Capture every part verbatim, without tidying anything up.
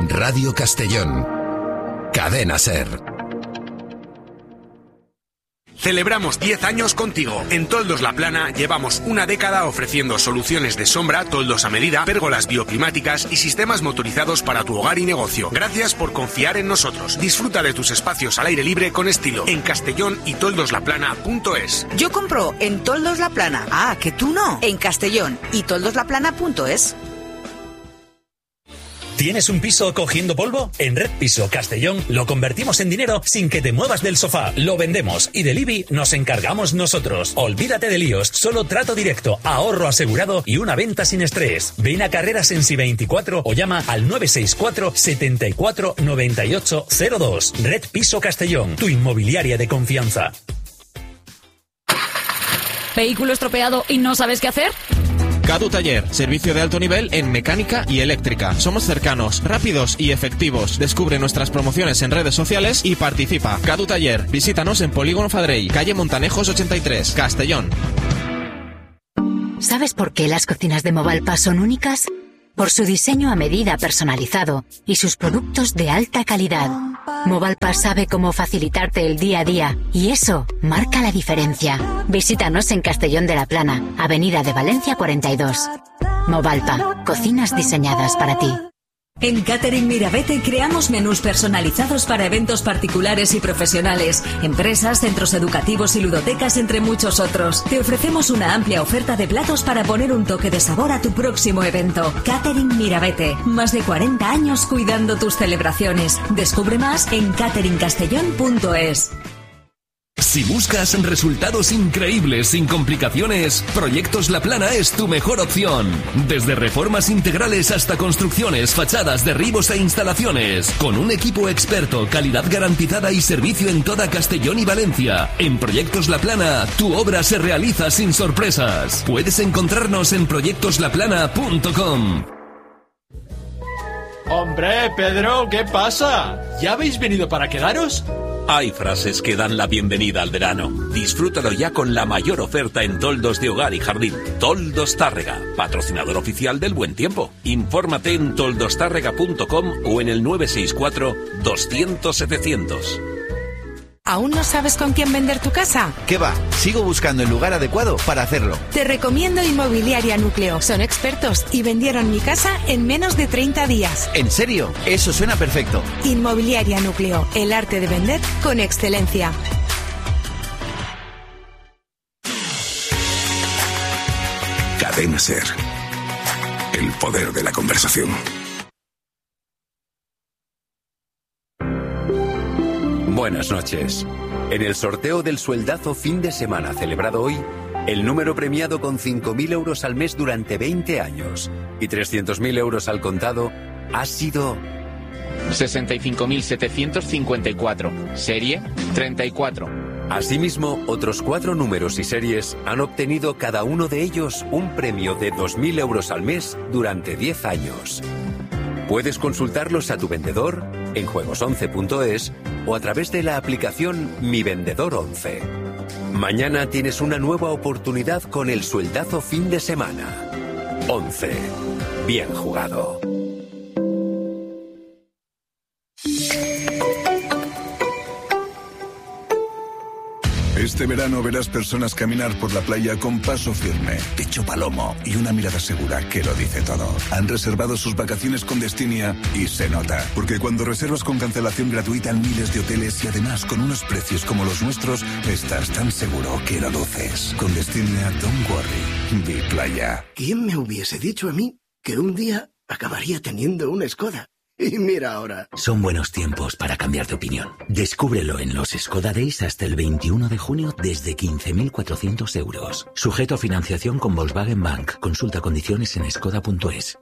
Radio Castellón. Cadena SER. Celebramos diez años contigo. En Toldos La Plana llevamos una década ofreciendo soluciones de sombra, toldos a medida, pérgolas bioclimáticas y sistemas motorizados para tu hogar y negocio. Gracias por confiar en nosotros. Disfruta de tus espacios al aire libre con estilo en Castellón y toldos la plana punto es. Yo compro en Toldos La Plana. Ah, que tú no. En Castellón y toldos la plana punto es. ¿Tienes un piso cogiendo polvo? En Red Piso Castellón lo convertimos en dinero sin que te muevas del sofá. Lo vendemos y del I B I nos encargamos nosotros. Olvídate de líos, solo trato directo, ahorro asegurado y una venta sin estrés. Ven a Carreras en Si veinticuatro o llama al nueve seis cuatro, setenta y cuatro, noventa y ocho cero dos. Red Piso Castellón, tu inmobiliaria de confianza. ¿Vehículo estropeado y no sabes qué hacer? Cadu Taller, servicio de alto nivel en mecánica y eléctrica. Somos cercanos, rápidos y efectivos. Descubre nuestras promociones en redes sociales y participa. Cadu Taller, visítanos en Polígono Fadrey, calle Montanejos ochenta y tres, Castellón. ¿Sabes por qué las cocinas de Movalpa son únicas? Por su diseño a medida personalizado y sus productos de alta calidad. Movalpa sabe cómo facilitarte el día a día y eso marca la diferencia. Visítanos en Castellón de la Plana, Avenida de Valencia cuarenta y dos. Movalpa, cocinas diseñadas para ti. En Catering Mirabete creamos menús personalizados para eventos particulares y profesionales, empresas, centros educativos y ludotecas, entre muchos otros. Te ofrecemos una amplia oferta de platos para poner un toque de sabor a tu próximo evento. Catering Mirabete, más de cuarenta años cuidando tus celebraciones. Descubre más en catering castellón punto es. Si buscas resultados increíbles sin complicaciones, Proyectos La Plana es tu mejor opción. Desde reformas integrales hasta construcciones, fachadas, derribos e instalaciones. Con un equipo experto, calidad garantizada y servicio en toda Castellón y Valencia. En Proyectos La Plana, tu obra se realiza sin sorpresas. Puedes encontrarnos en proyectos la plana punto com. Hombre, Pedro, ¿qué pasa? ¿Ya habéis venido para quedaros? Hay frases que dan la bienvenida al verano. Disfrútalo ya con la mayor oferta en toldos de hogar y jardín. Toldos Tárrega, patrocinador oficial del Buen Tiempo. Infórmate en toldos tárrega punto com o en el nueve seis cuatro, doscientos, setecientos. ¿Aún no sabes con quién vender tu casa? ¿Qué va? Sigo buscando el lugar adecuado para hacerlo. Te recomiendo Inmobiliaria Núcleo. Son expertos y vendieron mi casa en menos de treinta días. ¿En serio? Eso suena perfecto. Inmobiliaria Núcleo. El arte de vender con excelencia. Cadena SER. El poder de la conversación. Buenas noches. En el sorteo del sueldazo fin de semana celebrado hoy, el número premiado con cinco mil euros al mes durante veinte años y trescientos mil euros al contado ha sido sesenta y cinco mil setecientos cincuenta y cuatro, serie treinta y cuatro. Asimismo, otros cuatro números y series han obtenido cada uno de ellos un premio de dos mil euros al mes durante diez años. Puedes consultarlos a tu vendedor en juegos once punto es o a través de la aplicación Mi Vendedor once. Mañana tienes una nueva oportunidad con el sueldazo fin de semana. once. Bien jugado. Este verano verás personas caminar por la playa con paso firme, pecho palomo y una mirada segura que lo dice todo. Han reservado sus vacaciones con Destinia y se nota. Porque cuando reservas con cancelación gratuita en miles de hoteles y además con unos precios como los nuestros, estás tan seguro que lo luces. Con Destinia, don't worry. Di playa. ¿Quién me hubiese dicho a mí que un día acabaría teniendo una Skoda? Y mira ahora. Son buenos tiempos para cambiar de opinión. Descúbrelo en los Skoda Days hasta el veintiuno de junio desde quince mil cuatrocientos euros. Sujeto a financiación con Volkswagen Bank. Consulta condiciones en skoda punto es.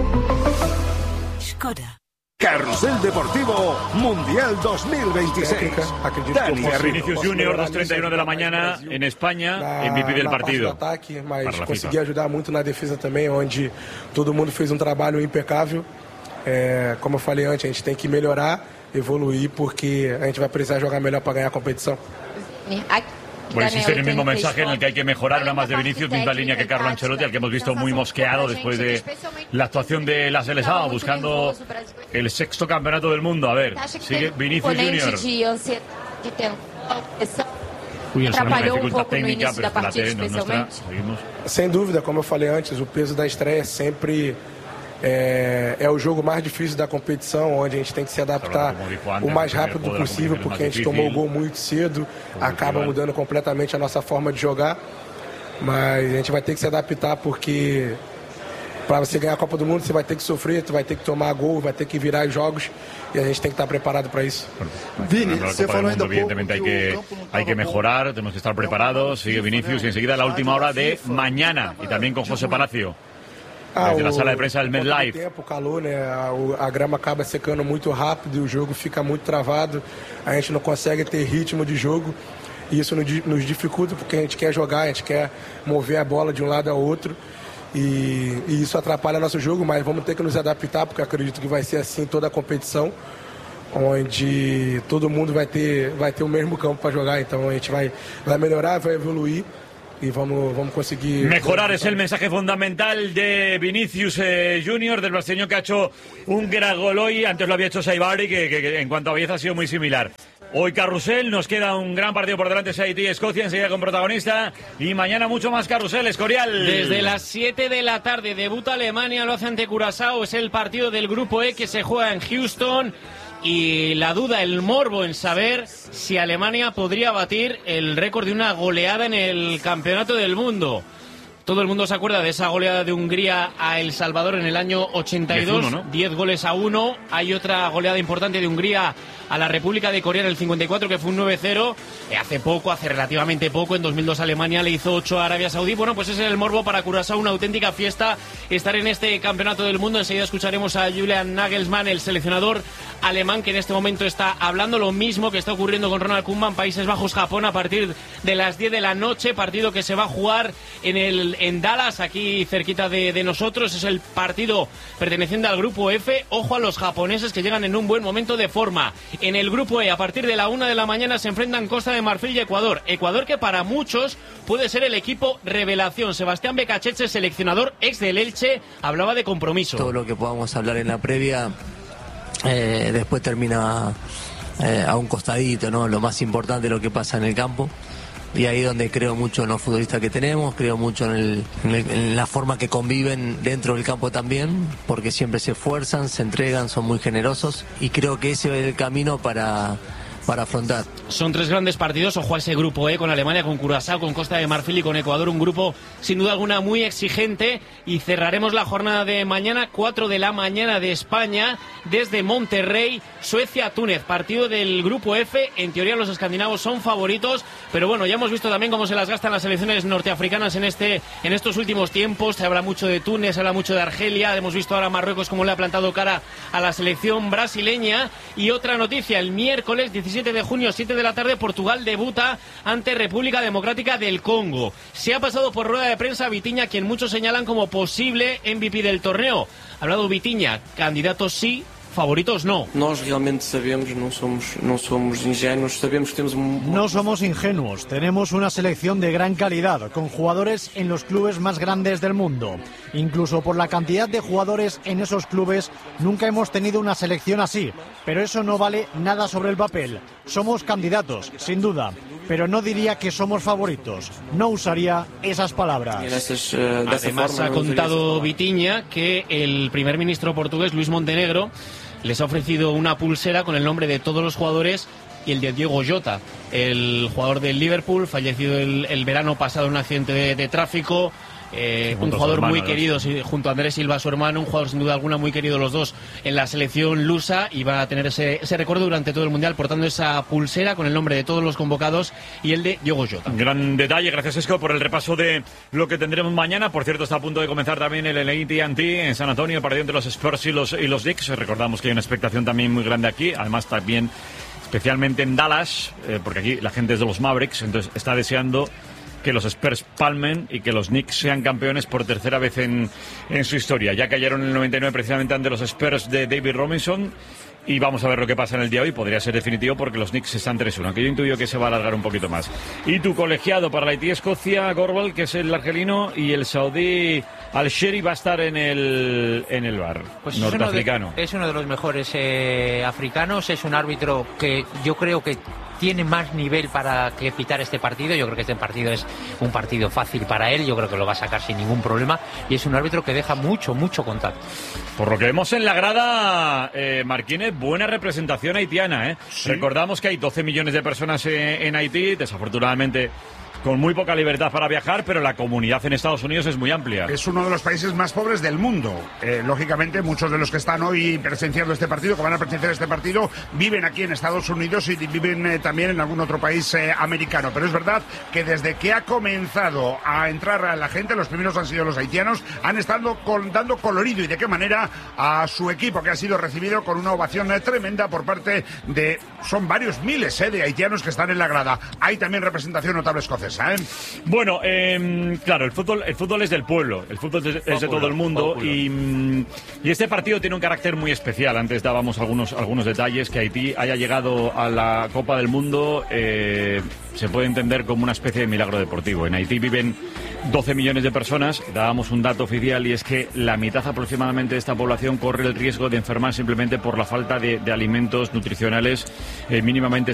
Skoda. Carrusel Deportivo Mundial dos mil veintiséis. Dani Vinicius Junior, dos treinta y uno de la mañana en España, M V P del partido. Ataque, mas consegui ajudar muito na defesa também, onde todo mundo fez um trabalho impecável. É, como eu falei antes, a gente tem que melhorar, evoluir, porque a gente vai precisar jogar melhor para ganhar a competição. Bueno, existe el mismo mensaje en el que hay que mejorar, una más de Vinicius, misma línea que Carlo Ancelotti, al que hemos visto muy mosqueado después de la actuación de la selección, buscando el sexto campeonato del mundo. A ver, sigue Vinicius Junior. Uy, atrapalhou um pouco no início da partida, especialmente. Sem dúvida, como eu falei antes, o peso da estreia sempre é, é o jogo mais difícil da competição, onde a gente tem que se adaptar o mais rápido possível, porque a gente tomou o gol muito cedo, acaba mudando completamente a nossa forma de jogar, mas a gente vai ter que se adaptar, porque para você ganhar a Copa do Mundo você vai ter que sofrer, você vai ter que tomar gol, vai ter que virar jogos, y a gente tem que estar preparado para eso. Vini, se falou ainda evidentemente hay que, hay que mejorar, tenemos que estar preparados. Sigue Vinicius y enseguida la última hora de mañana, y también con José Palacio. Ah, desde la sala de prensa del MetLife. Tempo, calor, né? A, a grama acaba secando muito rápido e o jogo fica muito travado. A gente não consegue ter ritmo de jogo e isso nos dificulta, porque a gente quer jogar, a gente quer mover a bola de um lado ao outro. E, e isso atrapalha nosso jogo, mas vamos ter que nos adaptar, porque acredito que vai ser assim toda a competição, onde todo mundo vai ter, vai ter o mesmo campo para jogar. Então a gente vai, vai melhorar, vai evoluir y vamos, vamos a conseguir... Mejorar es el mensaje fundamental de Vinicius eh, Junior, del brasileño que ha hecho un gran gol hoy. Antes lo había hecho Saibari, que, que, que en cuanto a belleza ha sido muy similar. Hoy carrusel, nos queda un gran partido por delante, Haití y Escocia, enseguida con protagonista. Y mañana mucho más carrusel, Escorial. Desde las siete de la tarde debuta Alemania, lo hace ante Curazao. Es el partido del Grupo E que se juega en Houston. Y la duda, el morbo en saber si Alemania podría batir el récord de una goleada en el Campeonato del Mundo. Todo el mundo se acuerda de esa goleada de Hungría a El Salvador en el año ochenta y dos, diez, uno, ¿no? diez goles a uno. Hay otra goleada importante de Hungría a la República de Corea en el cincuenta y cuatro, que fue un nueve cero. Eh, hace poco, hace relativamente poco, en dos mil dos Alemania le hizo ocho a Arabia Saudí. Bueno, pues ese es el morbo para Curazao, una auténtica fiesta estar en este Campeonato del Mundo. Enseguida escucharemos a Julian Nagelsmann, el seleccionador alemán, que en este momento está hablando lo mismo que está ocurriendo con Ronald Koeman, Países Bajos, Japón, a partir de las diez de la noche, partido que se va a jugar en el en Dallas, aquí cerquita de, de nosotros. Es el partido perteneciente al Grupo F. Ojo a los japoneses, que llegan en un buen momento de forma. En el Grupo E, a partir de la una de la mañana, se enfrentan Costa de Marfil y Ecuador. Ecuador, que para muchos puede ser el equipo revelación. Sebastián Becacheche, seleccionador ex del Elche, hablaba de compromiso. Todo lo que podamos hablar en la previa eh, después termina eh, a un costadito, ¿no? Lo más importante es lo que pasa en el campo. Y ahí donde creo mucho en los futbolistas que tenemos, creo mucho en, el, en, el, en la forma que conviven dentro del campo también, porque siempre se esfuerzan, se entregan, son muy generosos, y creo que ese es el camino para, para afrontar. Son tres grandes partidos, ojo a ese Grupo E, con Alemania, con Curazao, con Costa de Marfil y con Ecuador, un grupo sin duda alguna muy exigente. Y cerraremos la jornada de mañana, cuatro de la mañana de España, desde Monterrey, Suecia-Túnez, partido del Grupo F. En teoría los escandinavos son favoritos, pero bueno, ya hemos visto también cómo se las gastan las selecciones norteafricanas en este en estos últimos tiempos. Se habla mucho de Túnez, se habla mucho de Argelia, hemos visto ahora a Marruecos cómo le ha plantado cara a la selección brasileña. Y otra noticia, el miércoles diecisiete de junio, siete de la tarde, Portugal debuta ante República Democrática del Congo. Se ha pasado por rueda de prensa Vitinha, quien muchos señalan como posible M V P del torneo. Ha hablado Vitinha, candidatos sí, favoritos no. Nós realmente sabemos, não somos, não somos ingênuos, sabemos que temos un... No somos ingenuos, tenemos una selección de gran calidad, con jugadores en los clubes más grandes del mundo. Incluso por la cantidad de jugadores en esos clubes, nunca hemos tenido una selección así, pero eso no vale nada sobre el papel. Somos candidatos, sin duda, pero no diría que somos favoritos, no usaría esas palabras. Además ha contado Vitinha que el primer ministro portugués, Luis Montenegro, les ha ofrecido una pulsera con el nombre de todos los jugadores y el de Diogo Jota, el jugador del Liverpool, fallecido el, el verano pasado en un accidente de, de tráfico. Eh, un jugador hermano, muy querido, sí, junto a Andrés Silva, su hermano, un jugador sin duda alguna muy querido los dos en la selección lusa, y va a tener ese, ese recuerdo durante todo el Mundial, portando esa pulsera con el nombre de todos los convocados y el de Diogo Jota. Gran detalle, gracias Esco por el repaso de lo que tendremos mañana. Por cierto, está a punto de comenzar también el A T and T en San Antonio, el partido entre los Spurs y los, y los Knicks. Recordamos que hay una expectación también muy grande aquí, además también especialmente en Dallas, eh, porque aquí la gente es de los Mavericks, entonces está deseando que los Spurs palmen y que los Knicks sean campeones por tercera vez en, en su historia. Ya cayeron en el noventa y nueve precisamente ante los Spurs de David Robinson. Y vamos a ver lo que pasa en el día de hoy. Podría ser definitivo porque los Knicks están tres uno, aunque yo intuyo que se va a alargar un poquito más. Y tu colegiado para la Haití-Escocia, Gorbal, que es el argelino, y el saudí Al-Sheri va a estar en el, en el bar pues norteafricano. Es uno, de, es uno de los mejores eh, africanos. Es un árbitro que yo creo que tiene más nivel para que pitar este partido. Yo creo que este partido es un partido fácil para él. Yo creo que lo va a sacar sin ningún problema. Y es un árbitro que deja mucho, mucho contacto. Por lo que vemos en la grada, eh, Marquínez, buena representación haitiana, ¿eh? Sí. Recordamos que hay doce millones de personas en, en Haití, desafortunadamente con muy poca libertad para viajar, pero la comunidad en Estados Unidos es muy amplia. Es uno de los países más pobres del mundo. Eh, lógicamente, muchos de los que están hoy presenciando este partido, que van a presenciar este partido, viven aquí en Estados Unidos y viven eh, también en algún otro país eh, americano. Pero es verdad que desde que ha comenzado a entrar a la gente, los primeros han sido los haitianos, han estado con, dando colorido y de qué manera a su equipo, que ha sido recibido con una ovación eh, tremenda por parte de... Son varios miles eh, de haitianos que están en la grada. Hay también representación notable escocesa. ¿Eh? Bueno, eh, claro, el fútbol, el fútbol es del pueblo, el fútbol es, es de todo el mundo y, y este partido tiene un carácter muy especial. Antes dábamos algunos, algunos detalles, que Haití haya llegado a la Copa del Mundo eh, se puede entender como una especie de milagro deportivo. En Haití viven doce millones de personas, dábamos un dato oficial y es que la mitad aproximadamente de esta población corre el riesgo de enfermar simplemente por la falta de, de alimentos nutricionales eh, mínimamente